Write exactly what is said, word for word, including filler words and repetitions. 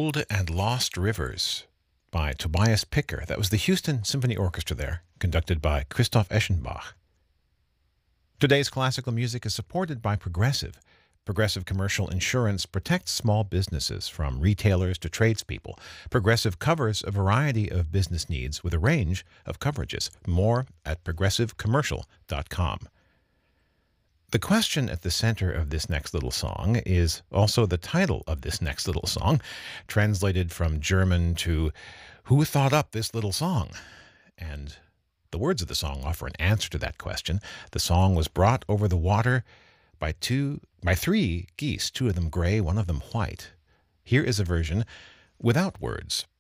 Old and Lost Rivers by Tobias Picker. That was the Houston Symphony Orchestra there, conducted by Christoph Eschenbach. Today's classical music is supported by Progressive. Progressive Commercial Insurance protects small businesses from retailers to tradespeople. Progressive covers a variety of business needs with a range of coverages. More at progressive commercial dot com. The question at the center of this next little song is also the title of this next little song, translated from German to "Who thought up this little song?" And the words of the song offer an answer to that question. The song was brought over the water by two, by three geese, two of them gray, one of them white. Here is a version without words.